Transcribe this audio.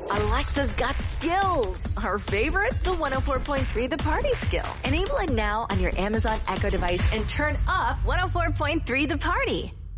Alexa's got skills. Our favorite? The 104.3 The Party skill. Enable it now on your Amazon Echo device and turn up 104.3 The Party.